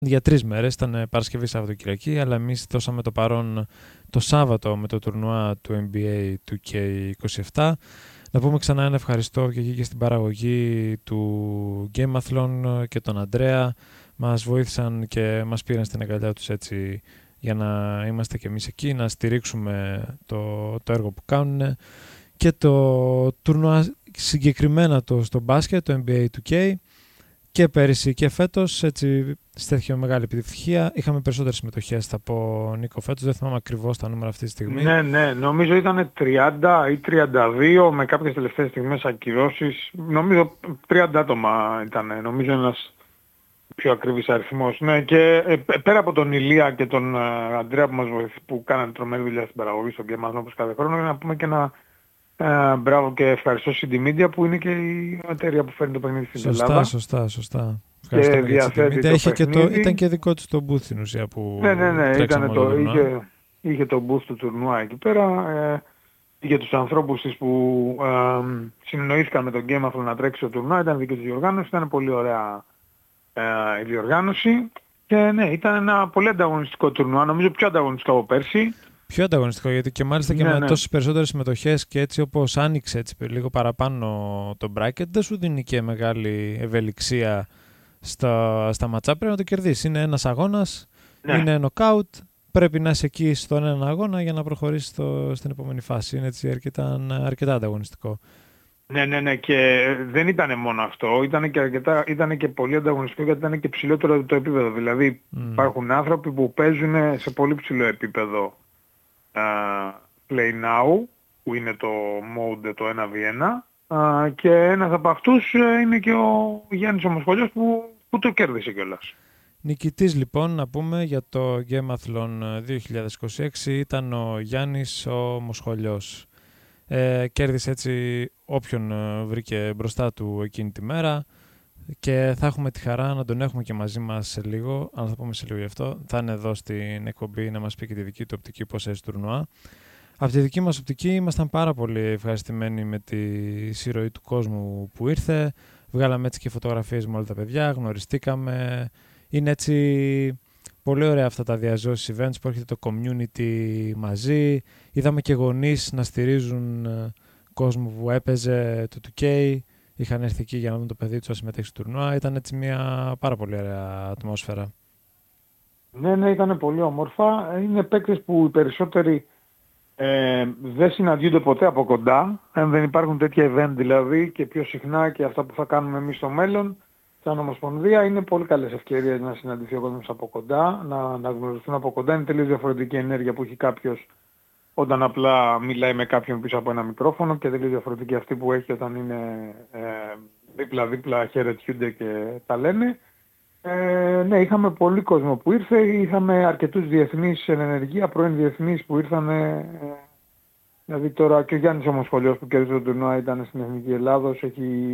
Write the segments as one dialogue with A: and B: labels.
A: για 3 μέρες, ήταν Παρασκευή, Σάββατο, Κυριακή, αλλά εμείς δώσαμε το παρόν το Σάββατο με το τουρνουά του NBA 2K27. Να πούμε ξανά ένα ευχαριστώ και εκεί και στην παραγωγή του Gameathlon και τον Αντρέα. Μας βοήθησαν και μας πήραν στην αγκαλιά τους έτσι για να είμαστε και εμείς εκεί, να στηρίξουμε το έργο που κάνουν. Και το τουρνουά συγκεκριμένα στο μπάσκετ, το NBA 2K, και πέρυσι και φέτος, έτσι στέθηκε μεγάλη επιτυχία. Είχαμε περισσότερες συμμετοχές, θα πω, Νίκο, φέτος. Δεν θυμάμαι ακριβώς τα νούμερα αυτή τη στιγμή.
B: Ναι, νομίζω ήταν 30 ή 32 με κάποιες τελευταίες στιγμές ακυρώσεις. Νομίζω 30 άτομα ήταν, νομίζω ένας πιο ακριβής αριθμός. Ναι, και πέρα από τον Ηλία και τον Αντρέα που κάνανε τρομερή δουλειά στην παραγωγή στο Game όπως κάθε χρόνο, να πούμε και ένα μπράβο και ευχαριστώ στην Media που είναι και η εταιρεία που φέρνει το παιχνίδι στην Ελλάδα.
A: Σωστά.
B: Και διαθέτει το παιχνίδι.
A: Ήταν και δικό του το booth στην ουσία που
B: Ναι, είχε το booth του τουρνουά εκεί πέρα. Είχε τους ανθρώπους της που συνεννοήθηκαν με τον Gameathlon να τρέξει το τουρνουά. Ήταν δική της διοργάνωση, ήταν πολύ ωραία η διοργάνωση. Και ναι, ήταν ένα πολύ ανταγωνιστικό τουρνουά, νομίζω πιο ανταγωνιστικό από πέρσι.
A: Πιο ανταγωνιστικό, γιατί και μάλιστα και με τόσες περισσότερες συμμετοχές και έτσι όπως άνοιξε έτσι, λίγο παραπάνω το bracket, δεν σου δίνει και μεγάλη ευελιξία στα match-up. Πρέπει να το κερδίσεις. Είναι ένας αγώνας, είναι knockout, πρέπει να είσαι εκεί στον έναν αγώνα για να προχωρήσεις στην επόμενη φάση. Είναι έτσι αρκετά ανταγωνιστικό.
B: Ναι, και δεν ήταν μόνο αυτό, ήταν και πολύ ανταγωνιστικό γιατί ήταν και ψηλότερο το επίπεδο. Δηλαδή υπάρχουν άνθρωποι που παίζουν σε πολύ ψηλό επίπεδο Play Now, που είναι το mode το 1v1, και ένας από αυτούς είναι και ο Γιάννης ο Μοσχολιός που το κέρδισε κιόλας.
A: Νικητής λοιπόν, να πούμε, για το Gameathlon 2026 ήταν ο Γιάννης ο Μοσχολιός. Κέρδισε έτσι όποιον βρήκε μπροστά του εκείνη τη μέρα και θα έχουμε τη χαρά να τον έχουμε και μαζί μας σε λίγο, αλλά θα πούμε σε λίγο γι' αυτό. Θα είναι εδώ στην εκπομπή να μας πει και τη δική του οπτική πώς έζησε τουρνουά. Από τη δική μας οπτική ήμασταν πάρα πολύ ευχαριστημένοι με τη συρροή του κόσμου που ήρθε. Βγάλαμε έτσι και φωτογραφίες με όλα τα παιδιά, γνωριστήκαμε. Είναι έτσι πολύ ωραία αυτά τα διαζώσεις events που έρχεται το community μαζί. Είδαμε και γονείς να στηρίζουν κόσμο που έπαιζε το 2K. Είχαν έρθει εκεί για να δουν το παιδί τους να συμμετέχει στο τουρνουά. Ήταν έτσι μια πάρα πολύ ωραία ατμόσφαιρα.
B: Ναι, ήταν πολύ όμορφα. Είναι παίκτες που οι περισσότεροι δεν συναντιούνται ποτέ από κοντά. Αν δεν υπάρχουν τέτοια event δηλαδή και πιο συχνά και αυτά που θα κάνουμε εμείς στο μέλλον, σαν Ομοσπονδία, είναι πολύ καλές ευκαιρίες να συναντηθεί ο κόσμος από κοντά, να γνωριστούν από κοντά. Είναι τελείως διαφορετική ενέργεια που έχει κάποιος όταν απλά μιλάει με κάποιον πίσω από ένα μικρόφωνο και τελείως διαφορετική αυτή που έχει όταν είναι δίπλα-δίπλα, χαιρετιούνται και τα λένε. Ναι, είχαμε πολύ κόσμο που ήρθε, είχαμε αρκετούς διεθνείς εν ενεργεία, πρώην διεθνείς που ήρθαν, δηλαδή τώρα και ο Γιάννης ο Μοσχολιός που κέρδισε το τουρνουά ήταν στην Εθνική Ελλάδος,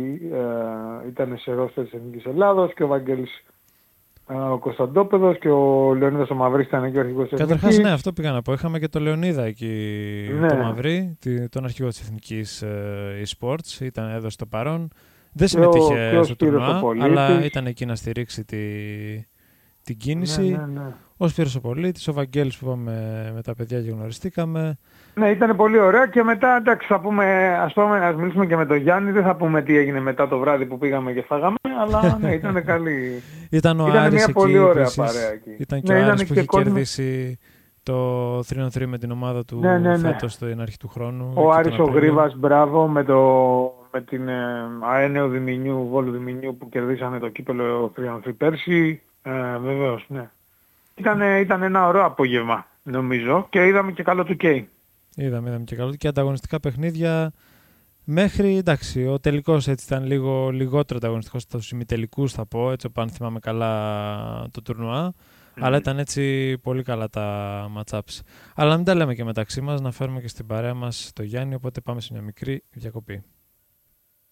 B: ήταν σε ρόστερ της Εθνικής Ελλάδος και ο Βαγγέλης ο Κωνσταντόπεδος και ο Λεωνίδας ο Μαυρής ήταν και ο αρχηγός της Εθνικής.
A: Καταρχάς, ναι, αυτό πήγα να πω. Είχαμε και τον Λεωνίδα εκεί, το Μαυρί, τον αρχηγό της Εθνικής eSports, ήταν εδώ στο παρόν. Δεν συμμετείχε στο τουρνουά, αλλά ήταν εκεί να στηρίξει την κίνηση.
B: Ναι.
A: Ο Σπύρος ο Πολίτης, ο Βαγγέλης που είπαμε με τα παιδιά και γνωριστήκαμε.
B: Ναι, ήταν πολύ ωραία και μετά εντάξει θα πούμε, ας μιλήσουμε και με τον Γιάννη, δεν θα πούμε τι έγινε μετά το βράδυ που πήγαμε και φάγαμε, αλλά ναι, ήταν καλή.
A: Ήταν μια
B: εκεί, πολύ ωραία παρέα εκεί.
A: Ήταν και ο Άρης που είχε κερδίσει το 3-3 με την ομάδα του φέτος στην αρχή του χρόνου.
B: Ο Άρης ο Γρήβας, μπράβο, με την ΑΕΝΕΟ Δημηνιού, Βόλου Δημηνιού που κερδίσανε το κύπελο 3-3 πέρσι. Βεβαίως, ναι. Ήταν ένα ωραίο απόγευμα, νομίζω, και είδαμε και καλό 2K.
A: Είδαμε και καλό και ανταγωνιστικά παιχνίδια μέχρι, εντάξει, ο τελικός έτσι ήταν λίγο λιγότερο ανταγωνιστικός στους ημιτελικούς θα πω, έτσι αν θυμάμαι καλά το τουρνουά, αλλά ήταν έτσι πολύ καλά τα match-ups. Αλλά να μην τα λέμε και μεταξύ μας, να φέρουμε και στην παρέα μας το Γιάννη, οπότε πάμε σε μια μικρή διακοπή.